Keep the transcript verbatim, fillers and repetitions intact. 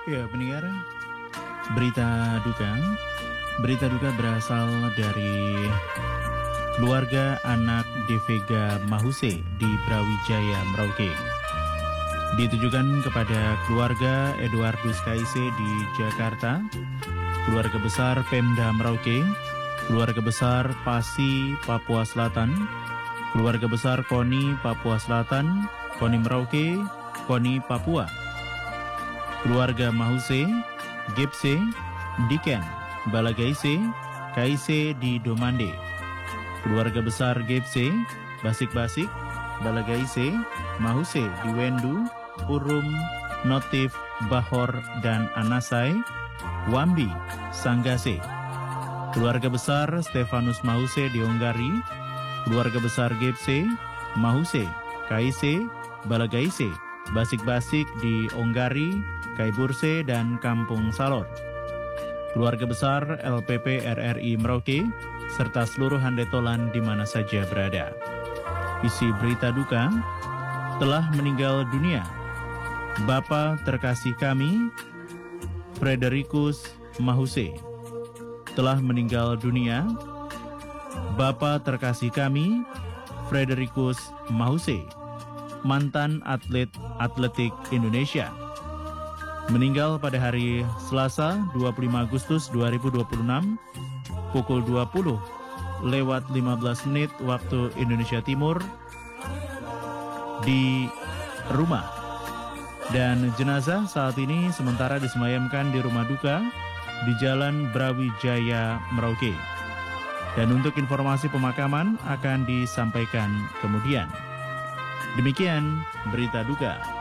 Ya, pendengar, berita duka. Berita duka berasal dari keluarga anak Devega Mahuse di Brawijaya, Merauke. Ditujukan kepada keluarga Eduardus Kaise di Jakarta, keluarga besar Pemda Merauke, keluarga besar Pasi, Papua Selatan, keluarga besar Koni, Papua Selatan, Koni Merauke, Koni Papua, keluarga Mahuse, Gepse, Diken, Balagaise, Kaise di Domande, keluarga besar Gepse, Basik-Basik, Balagaise, Mahuse di Wendu, Urum, Notif, Bahor, dan Anasai, Wambi, Sanggase, keluarga besar Stefanus Mahuse di Onggari, keluarga besar Gepse, Mahuse, Kaise, Balagaise, Basik-Basik di Onggari, Kaiburse, dan Kampung Salor, keluarga besar L P P R R I Merauke, serta seluruh handetolan di mana saja berada. Isi berita duka, telah meninggal dunia Bapa terkasih kami, Fredericus Mahuse. Telah meninggal dunia Bapa terkasih kami, Fredericus Mahuse, mantan atlet atletik Indonesia. Meninggal pada hari Selasa dua puluh lima Agustus dua ribu dua puluh enam pukul dua puluh lewat lima belas menit waktu Indonesia Timur di rumah. Dan jenazah saat ini sementara disemayamkan di rumah duka di Jalan Brawijaya, Merauke. Dan untuk informasi pemakaman akan disampaikan kemudian. Demikian berita duka.